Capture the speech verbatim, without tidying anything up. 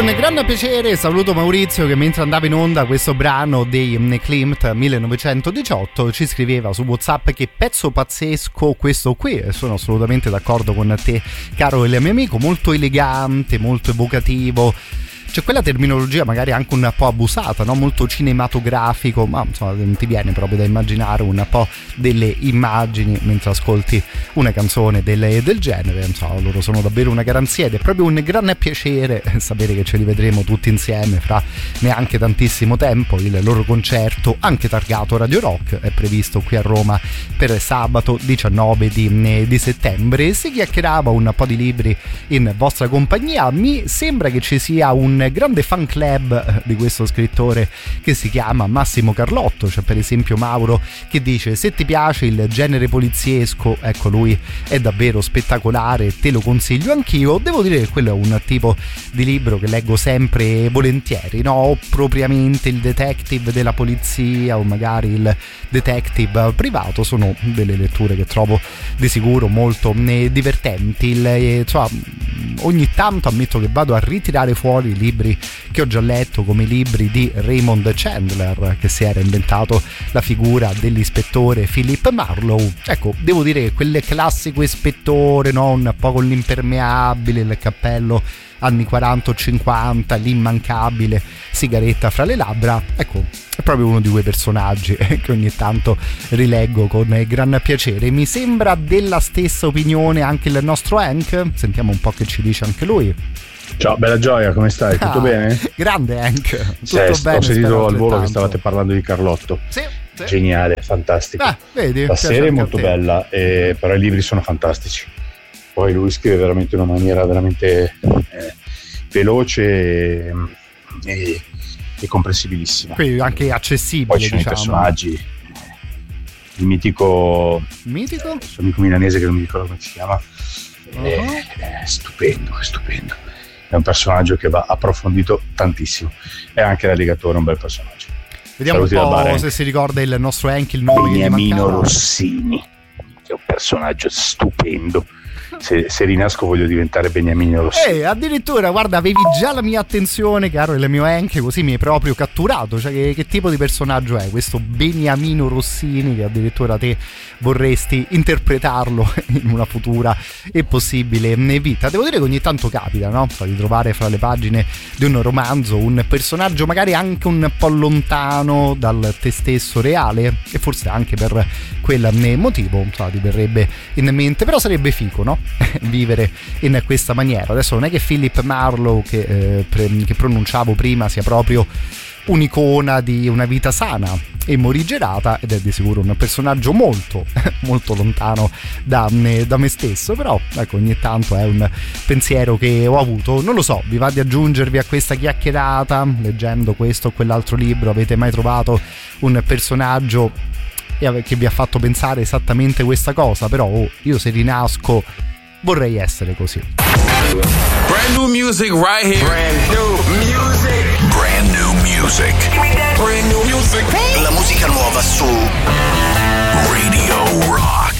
con grande piacere saluto Maurizio che mentre andava in onda questo brano dei Klimt millenovecentodiciotto ci scriveva su WhatsApp che pezzo pazzesco questo qui, e sono assolutamente d'accordo con te caro il mio amico, molto elegante, molto evocativo. C'è quella terminologia magari anche un po' abusata, no? Molto cinematografico, ma insomma non ti viene proprio da immaginare un po' delle immagini mentre ascolti una canzone del, del genere. Insomma, loro sono davvero una garanzia ed è proprio un gran piacere sapere che ce li vedremo tutti insieme fra neanche tantissimo tempo. Il loro concerto, anche targato Radio Rock, è previsto qui a Roma per sabato diciannove di, di settembre. Si chiacchierava un po' di libri in vostra compagnia, mi sembra che ci sia un grande fan club di questo scrittore che si chiama Massimo Carlotto. C'è per esempio Mauro che dice: se ti piace il genere poliziesco, ecco lui è davvero spettacolare, te lo consiglio anch'io. Devo dire che quello è un tipo di libro che leggo sempre volentieri, no? O propriamente il detective della polizia o magari il detective privato, sono delle letture che trovo di sicuro molto divertenti. Il, insomma, ogni tanto ammetto che vado a ritirare fuori i libri che ho già letto, come i libri di Raymond Chandler, che si era inventato la figura dell'ispettore Philip Marlowe. Ecco, devo dire che quel classico ispettore, no? Un po' con l'impermeabile, il cappello anni quaranta o cinquanta, l'immancabile sigaretta fra le labbra, ecco, è proprio uno di quei personaggi che ogni tanto rileggo con gran piacere. Mi sembra della stessa opinione anche il nostro Hank, sentiamo un po' che ci dice anche lui. Ciao, bella Gioia, come stai? Tutto ah, bene? Grande Hank, tutto sì, bene. Ho sentito al volo che stavate parlando di Carlotto. Sì, sì. Geniale, fantastico. Ah, vedi, la serie è molto bella, eh, però i libri sono fantastici. Poi lui scrive veramente in una maniera veramente eh, veloce e, e, e comprensibilissima. Quindi anche accessibile. Poi ci sono diciamo. i personaggi. Il mitico, mitico? Il suo amico milanese che non mi ricordo come si chiama. Uh-huh. È, è stupendo, è stupendo. È un personaggio che va approfondito tantissimo. E anche l'alligatore è un bel personaggio. Vediamo Saluti un po' se si ricorda il nostro Hank, il nome Beniamino Rossini, che è un personaggio stupendo. Se, se rinasco voglio diventare Beniamino Rossini. Eh, addirittura, guarda, avevi già la mia attenzione, caro il mio Hank, così mi hai proprio catturato. Cioè, che, che tipo di personaggio è questo Beniamino Rossini che addirittura te vorresti interpretarlo in una futura e possibile vita? Devo dire che ogni tanto capita, no? Di trovare fra le pagine di un romanzo un personaggio magari anche un po' lontano dal te stesso reale, e forse anche per quel motivo, so, ti verrebbe in mente. Però sarebbe figo, no? Vivere in questa maniera. Adesso non è che Philip Marlowe che, eh, pre- che pronunciavo prima sia proprio un'icona di una vita sana e morigerata, ed è di sicuro un personaggio molto molto lontano da me, da me stesso, però ecco, ogni tanto è un pensiero che ho avuto. Non lo so, vi va di aggiungervi a questa chiacchierata leggendo questo o quell'altro libro? Avete mai trovato un personaggio che vi ha fatto pensare esattamente questa cosa? Però oh, io se rinasco vorrei essere così. Brand new music right here. Brand new music. Brand new music. Brand new music. La musica nuova su Radio Rock.